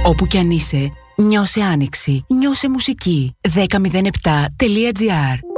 Όπου κι αν είσαι, νιώσε άνοιξη, νιώσε μουσική. 1007.gr